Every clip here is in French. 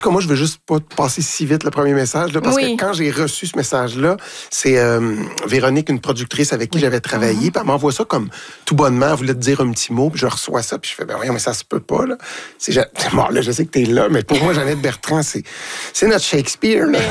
Moi, je veux juste pas passer si vite le premier message, là, parce que quand j'ai reçu ce message-là, c'est Véronique, une productrice avec qui j'avais travaillé, puis elle m'envoie ça comme tout bonnement, elle voulait te dire un petit mot, puis je reçois ça, puis je fais, ben voyons, mais ça se peut pas, là. Bon, là, je sais que t'es là, mais pour moi, Jeannette Bertrand, c'est notre Shakespeare, là.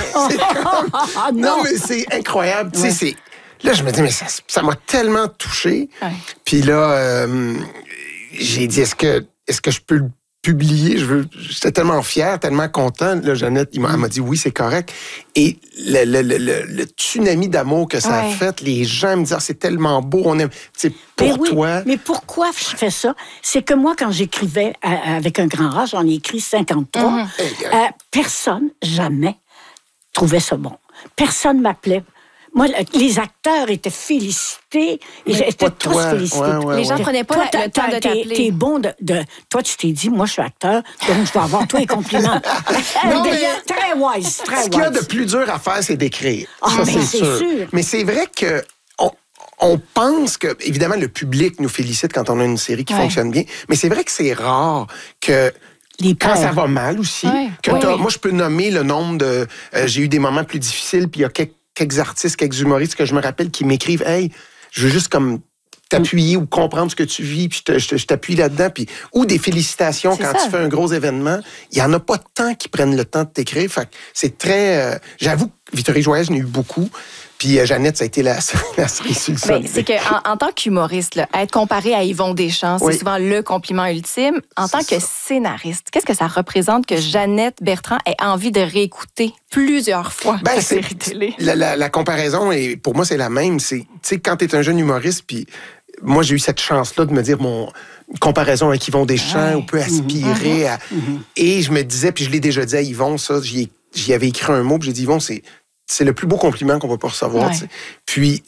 Non, mais c'est incroyable, tu sais, là, je me dis, mais ça m'a tellement touché. Puis là, j'ai dit, est-ce que je peux le publier? J'étais tellement fier, tellement content. Là, Jeannette, elle m'a dit, oui, c'est correct. Et le tsunami d'amour que ça a fait, les gens me disent, c'est tellement beau, on aime. C'est pour toi. Mais pourquoi je fais ça? C'est que moi, quand j'écrivais avec un grand A, j'en ai écrit 53, personne, jamais, trouvait ça bon. Personne m'appelait. Moi, les acteurs étaient félicités. Ils étaient tous félicités. Les gens ne prenaient pas le temps de t'appeler. T'es bon Toi, tu t'es dit, moi, je suis acteur, donc je vais avoir tous les compliments. Très wise, très wise. Ce qu'il y a de plus dur à faire, c'est d'écrire. Ça, c'est sûr. Mais c'est vrai que on pense que, évidemment, le public nous félicite quand on a une série qui fonctionne bien, mais c'est vrai que c'est rare que... Quand ça va mal aussi. Moi, je peux nommer le nombre de... j'ai eu des moments plus difficiles, puis il y a quelques artistes, quelques humoristes que je me rappelle qui m'écrivent « Hey, je veux juste comme t'appuyer ou comprendre ce que tu vis, puis je t'appuie là-dedans. » Ou des félicitations quand tu fais un gros événement. Il n'y en a pas tant qui prennent le temps de t'écrire. Fait que c'est très... J'avoue que Victorie Joyeuse, j'en ai eu beaucoup. Puis Jeannette, ça a été la cerise sur le sol. C'est qu'en tant qu'humoriste, là, être comparé à Yvon Deschamps, c'est souvent le compliment ultime. En tant que scénariste, qu'est-ce que ça représente que Jeannette Bertrand ait envie de réécouter plusieurs fois la série télé? La comparaison, pour moi, c'est la même. Tu sais, quand tu es un jeune humoriste, puis moi, j'ai eu cette chance-là de me dire, comparaison avec Yvon Deschamps, on peut aspirer à... Et je me disais, puis je l'ai déjà dit à Yvon, ça, j'y avais écrit un mot, puis j'ai dit, Yvon, c'est le plus beau compliment qu'on va pas recevoir. Puis,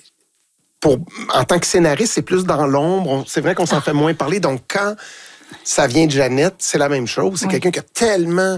en tant que scénariste, c'est plus dans l'ombre. C'est vrai qu'on s'en fait moins parler. Donc, quand ça vient de Jeannette, c'est la même chose. C'est quelqu'un qui a tellement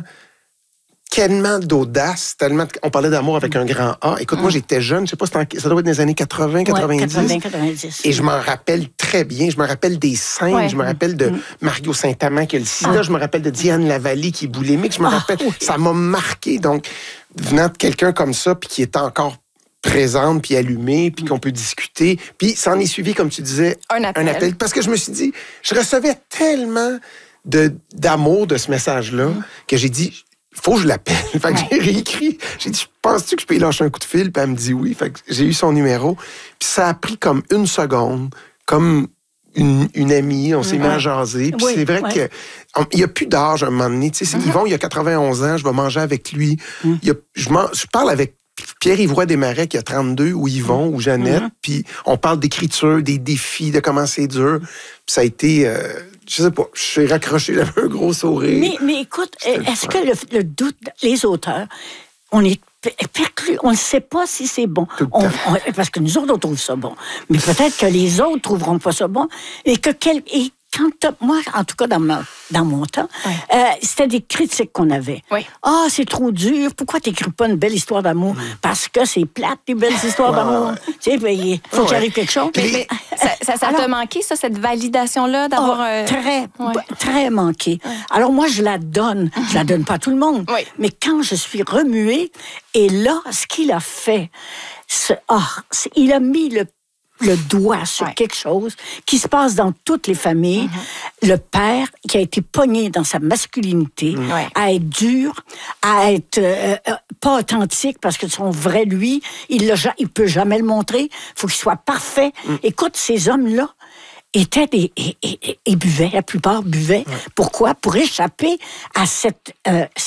d'audace, on parlait d'amour avec un grand A. Écoute, moi, j'étais jeune, je sais pas, ça doit être des années 80, 90. 90. Et je m'en rappelle très bien. Je me rappelle des scènes. Je me rappelle de Mario Saint-Amand qui a le sida. Je me rappelle de Diane Lavallée qui est boulimique. Je me rappelle. Ça m'a marqué. Donc, venant de quelqu'un comme ça, puis qui est encore présente, puis allumée, puis qu'on peut discuter. Puis, ça en est suivi, comme tu disais, un appel. Parce que je me suis dit, je recevais tellement d'amour de ce message-là que j'ai dit... Faut que je l'appelle. Fait que j'ai réécrit. J'ai dit, penses-tu que je peux y lâcher un coup de fil? Puis elle me dit oui. Fait que j'ai eu son numéro. Puis ça a pris comme une seconde, comme une amie. On s'est mis à jaser. Puis c'est vrai qu'il n'y a plus d'âge à un moment donné. Tu sais, Yvon, il a 91 ans. Je vais manger avec lui. Je parle avec Pierre-Yves Roy Desmarais qui a 32, ou Yvon, ou Jeannette. Puis on parle d'écriture, des défis, de comment c'est dur. Puis ça a été... je sais pas, je suis raccroché, j'avais un gros sourire. Mais écoute, est-ce que le doute, les auteurs, on est perclus, on ne sait pas si c'est bon. Parce que nous autres, on trouve ça bon. Mais peut-être que les autres trouveront pas ça bon. Et moi, en tout cas, dans mon temps, c'était des critiques qu'on avait. C'est trop dur. Pourquoi t'écris pas une belle histoire d'amour? Parce que c'est plate, les belles histoires d'amour. Tu sais, il faut qu'il arrive quelque chose. Mais ça t'a manqué, ça, cette validation-là, d'avoir... Très manqué. Alors moi, je la donne. Je la donne pas à tout le monde. Mais quand je suis remuée, et là, ce qu'il a fait, il a mis le doigt sur quelque chose qui se passe dans toutes les familles. Le père qui a été pogné dans sa masculinité, à être dur, à être pas authentique parce que son vrai lui, il peut jamais le montrer. Il faut qu'il soit parfait. Écoute, ces hommes-là étaient et buvaient, la plupart buvaient. Pourquoi? Pour échapper à cette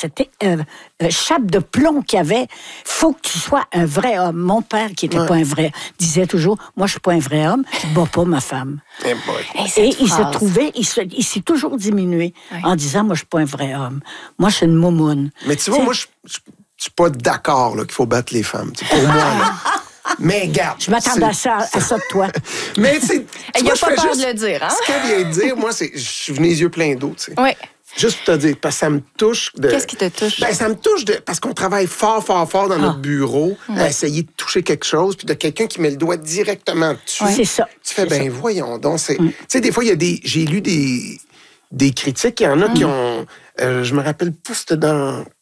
chape de plomb qu'il y avait. Faut que tu sois un vrai homme. Mon père, qui n'était pas un vrai, disait toujours, moi, je suis pas un vrai homme, je bats pas ma femme. Et il s'est toujours diminué en disant, moi, je suis pas un vrai homme. Moi, je suis une moumoune. Mais tu vois, moi, je suis pas d'accord qu'il faut battre les femmes. Pour moi, là. Mais garde. Je m'attendais à ça de toi. Mais tu sais, il n'y a pas peur de le dire, hein? Ce qu'elle vient de dire, moi, je suis venu les yeux pleins d'eau, tu sais. Juste pour te dire, parce que ça me touche. Qu'est-ce qui te touche? Ça me touche parce qu'on travaille fort dans notre bureau à essayer de toucher quelque chose, puis de quelqu'un qui met le doigt directement dessus. C'est ça. Tu fais, voyons donc. Tu sais, des fois, j'ai lu des critiques, il y en a qui ont... je me rappelle pas, c'était dans